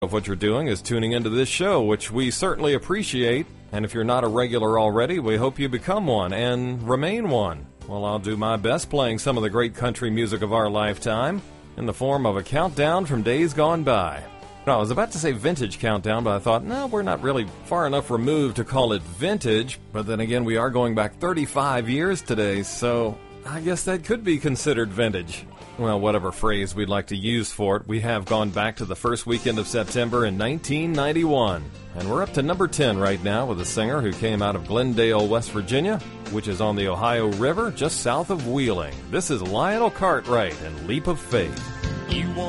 of what you're doing is tuning into this show, which we certainly appreciate. And if you're not a regular already, we hope you become one and remain one. Well, I'll do my best playing some of the great country music of our lifetime in the form of a countdown from days gone by. I was about to say vintage countdown, but I thought, no, we're not really far enough removed to call it vintage. But then again, we are going back 35 years today, so I guess that could be considered vintage. Well, whatever phrase we'd like to use for it, we have gone back to the first weekend of September in 1991. And we're up to number 10 right now with a singer who came out of Glendale, West Virginia, which is on the Ohio River just south of Wheeling. This is Lionel Cartwright and Leap of Faith. You won't